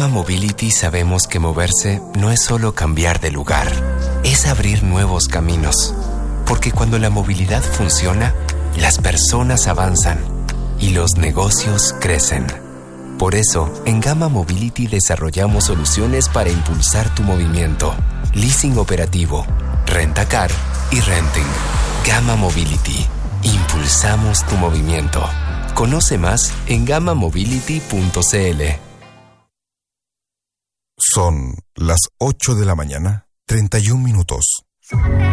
Gamma Mobility sabemos que moverse no es solo cambiar de lugar, es abrir nuevos caminos. Porque cuando la movilidad funciona, las personas avanzan y los negocios crecen. Por eso, en Gamma Mobility desarrollamos soluciones para impulsar tu movimiento. Leasing operativo, rentacar y renting. Gamma Mobility. Impulsamos tu movimiento. Conoce más en gammamobility.cl. Son las 8 de la mañana, 31 minutos.